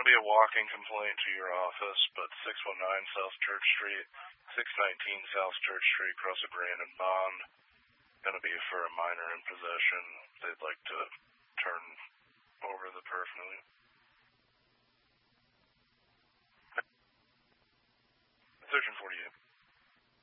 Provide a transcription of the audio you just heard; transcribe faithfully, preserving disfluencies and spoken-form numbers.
be a walk-in complaint to your office, but six one nine South Church Street, six nineteen South Church Street, across a Brandon Bond. Going to be for a minor in possession. They'd like to turn over the paraphernalia. Section forty-eight.